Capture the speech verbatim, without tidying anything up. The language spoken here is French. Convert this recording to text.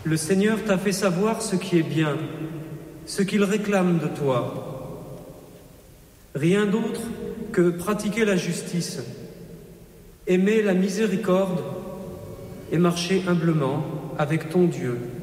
Le Seigneur t'a fait savoir ce qui est bien, ce qu'il réclame de toi. Rien d'autre que pratiquer la justice, aimer la miséricorde et marcher humblement avec ton Dieu.